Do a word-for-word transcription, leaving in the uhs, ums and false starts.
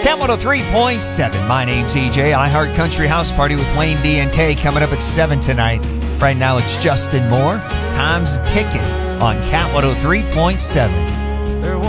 Cat one oh three point seven. My name's E J. I Heart Country House Party with Wayne D and Tay coming up at seven tonight. Right now it's Justin Moore. Time's ticking on Cat one oh three point seven.